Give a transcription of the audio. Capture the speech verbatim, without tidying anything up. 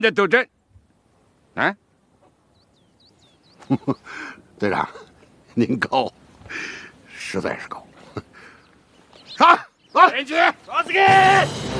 那都真。啊， 队长，您高，实在是高。上，来， 连去，抓死给！